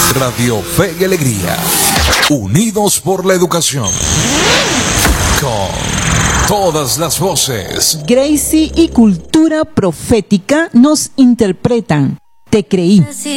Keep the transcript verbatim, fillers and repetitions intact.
Radio Fe y Alegría, unidos por la educación. Con todas las voces. Gracie y Cultura Profética nos interpretan Te creí.